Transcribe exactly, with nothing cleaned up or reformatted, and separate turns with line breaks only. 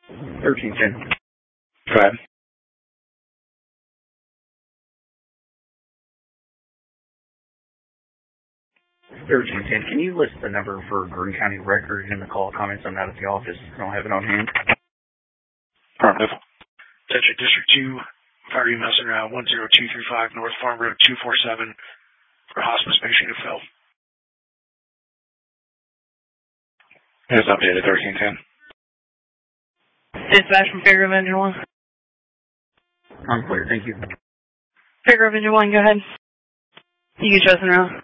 thirteen ten.
Go ahead.
thirteen ten. Can you list the number for Greene County Record in the call comments? I'm not at the office. I don't have it on hand.
Affirmative. Attention District two, fire E M S route one zero two three five North Farm Road two four seven for hospice patient who fell. It's updated thirteen ten.
Dispatch from Fairgrove Engine one.
I'm clear, thank you.
Fairgrove Engine one, go ahead. You can trust me now.